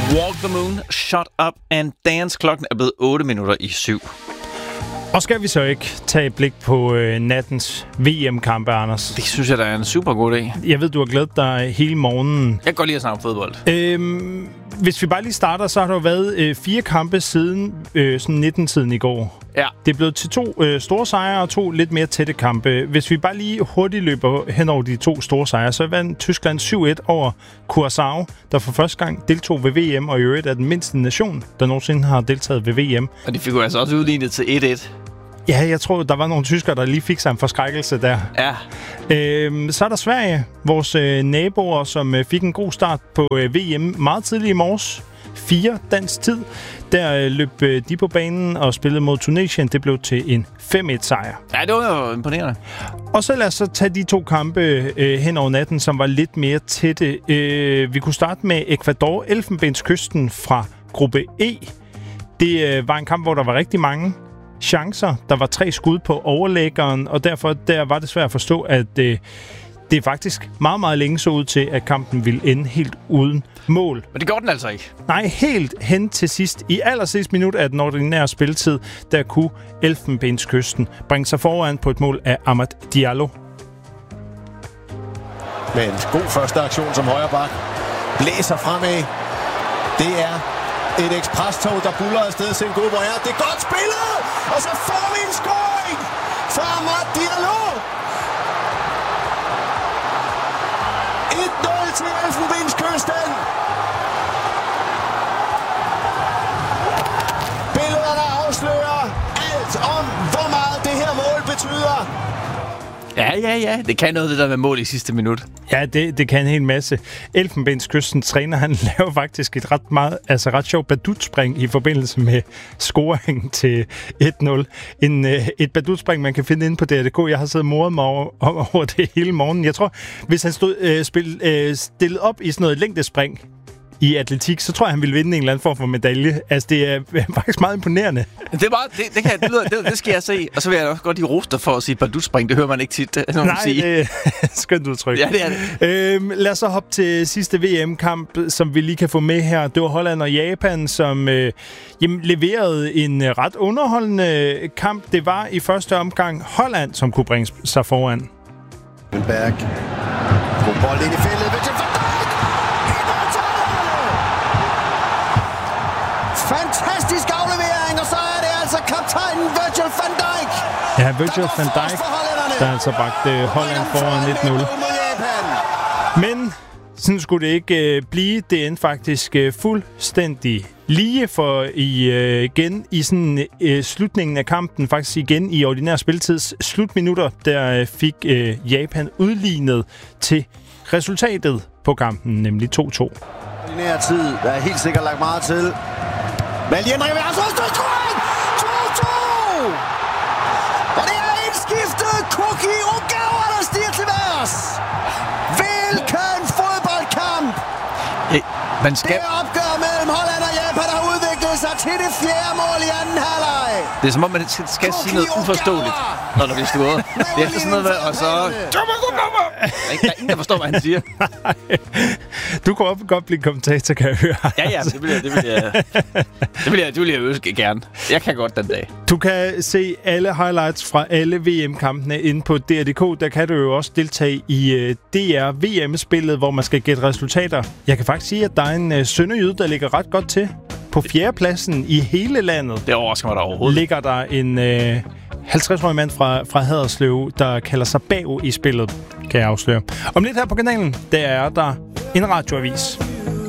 Walk the Moon, Shut Up and Dance. Klokken er blevet 7:08. Og skal vi så ikke tage et blik på nattens VM-kampe, Anders? Det synes jeg, der er en super god dag. Jeg ved, du har glædet dig hele morgenen. Jeg kan godt lide at snakke om fodbold. Hvis vi bare lige starter, så har der jo været 4 kampe siden sådan 19-tiden i går. Ja. Det er blevet til 2 store sejre og 2 lidt mere tætte kampe. Hvis vi bare lige hurtigt løber hen over de 2 store sejre, så vandt Tyskland 7-1 over Curaçao, der for første gang deltog ved VM, og i øvrigt er den mindste nation, der nogensinde har deltaget ved VM. Og de fik jo altså også udlignet til 1-1. Ja, jeg tror, der var nogle tyskere, der lige fik sig en forskrækkelse der. Ja. Så er der Sverige, vores naboer, som fik en god start på VM meget tidligt i morges. 4 dansk tid. Der løb de på banen og spillede mod Tunesien. Det blev til en 5-1-sejr. Ja, det var jo imponerende. Og så lad os så tage de 2 kampe hen over natten, som var lidt mere tætte. Vi kunne starte med Ecuador, Elfenbenskysten fra gruppe E. Det var en kamp, hvor der var rigtig mange chancer. Der var 3 skud på overlæggeren, og derfor der var det svært at forstå, at det faktisk meget, meget længe så ud til, at kampen ville ende helt uden mål. Men det gjorde den altså ikke. Nej, helt hen til sidst. I allersidste minut af den ordinære spilletid, der kunne Elfenbenskysten bringe sig foran på et mål af Amad Diallo. Med en god første aktion som højre bak. Blæser fremad. Det er et ekspresstog, der buller afsted til en god hvor det er godt spillet! Og så får vi en scoring fra Amad Diallo! 1-0 til Elfenbenskysten! Billeder, der afslører alt om, hvor meget det her mål betyder. Ja. Det kan noget, det der med mål i sidste minut. Ja, det kan en hel masse. Elfenbenskystens træner, han laver faktisk et ret sjovt badutspring i forbindelse med scoringen til 1-0. Et badutspring, man kan finde inde på DRDK. Jeg har siddet moret mig over det hele morgenen. Jeg tror, hvis han stillet op i sådan noget længdespring i atletik, så tror jeg, han ville vinde en eller anden form for medalje. Altså, det er faktisk meget imponerende. Det skal jeg se. Og så vil jeg også godt lige rose dig for at sige badutspring. Det hører man ikke tit. Nej, det er skønt udtryk. Ja, det er det. Lad os så hoppe til sidste VM-kamp, som vi lige kan få med her. Det var Holland og Japan, som leverede en ret underholdende kamp. Det var i første omgang Holland, som kunne bringe sig foran. Berg. God bold ind i feltet. Fantastisk aflevering, og så er det altså kaptajnen Virgil van Dijk. Ja, Virgil van Dijk, der altså bragte Holland foran 1-0. Men sådan skulle det ikke blive. Det endte faktisk fuldstændig lige, for igen i sådan slutningen af kampen, faktisk igen i ordinær spiltids slutminutter, der fik Japan udlignet til resultatet på kampen, nemlig 2-2. Ordinær tid, der er helt sikkert lagt meget til. Malien reverser og stod scoring! 2-2! Og det er indskiftet Koki Ogawa, der stiger til værs. Hvilken fodboldkamp! Man skal... Det opgør mellem Holland og Japan har udviklet sig til det 4. mål i anden halvleg. Det er som om, man skal sige noget uforståeligt, når der bliver stået. Det er sådan noget med, og så... Der er ingen, der forstår, hvad han siger. Du kunne godt blive kommentator, kan jeg høre. Ja, det vil jeg ønske gerne. Jeg kan godt den dag. Du kan se alle highlights fra alle VM-kampene inde på DRDK. Der kan du jo også deltage i DR VM-spillet, hvor man skal gætte resultater. Jeg kan faktisk sige, at der er en sønderjyde, der ligger ret godt til. På 4. pladsen i hele landet. Det overrasker mig da overhovedet. Ligger der en 50-årig mand fra Haderslev, der kalder sig Bag i spillet, kan jeg afsløre. Om lidt her på kanalen, der er der en radioavis.